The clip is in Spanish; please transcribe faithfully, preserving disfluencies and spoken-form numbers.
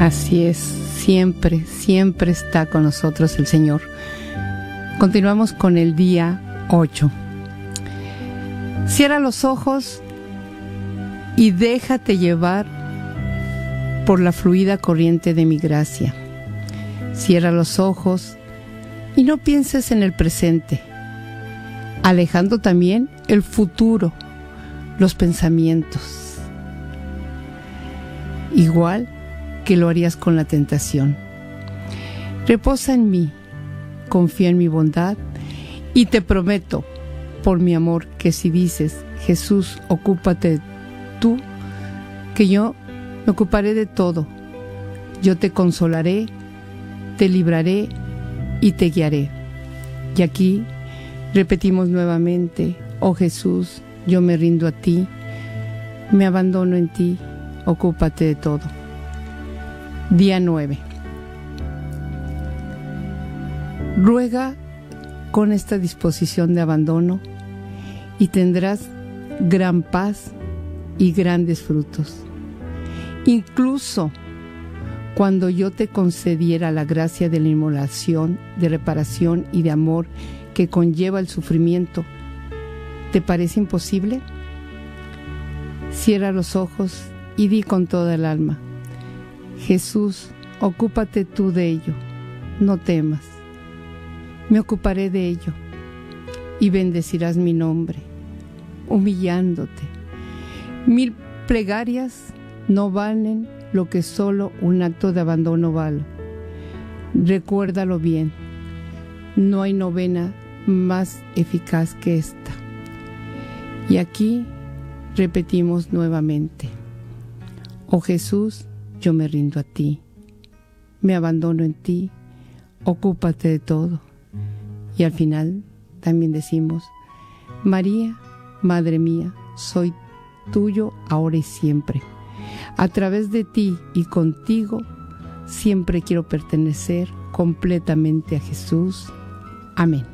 Así es, siempre, siempre está con nosotros el Señor. Continuamos con el día ocho. Cierra los ojos y déjate llevar por la fluida corriente de mi gracia. Cierra los ojos y no pienses en el presente, alejando también el futuro, los pensamientos, igual que lo harías con la tentación. Reposa en mí, confía en mi bondad y te prometo, por mi amor, que si dices, Jesús, ocúpate tú, que yo me ocuparé de todo. Yo te consolaré, te libraré y te guiaré. Y aquí repetimos nuevamente, oh Jesús, yo me rindo a ti, me abandono en ti, ocúpate de todo. Día nueve. Ruega con esta disposición de abandono y tendrás gran paz y grandes frutos. Incluso cuando yo te concediera la gracia de la inmolación, de reparación y de amor que conlleva el sufrimiento, ¿te parece imposible? Cierra los ojos y di con toda el alma, Jesús, ocúpate tú de ello, no temas, me ocuparé de ello y bendecirás mi nombre, humillándote. Mil plegarias no valen lo que solo un acto de abandono vale. Recuérdalo bien, no hay novena más eficaz que esta. Y aquí repetimos nuevamente, oh Jesús, yo me rindo a ti, me abandono en ti, ocúpate de todo. Y al final también decimos, María, Madre mía, soy tuyo ahora y siempre. A través de ti y contigo, siempre quiero pertenecer completamente a Jesús. Amén.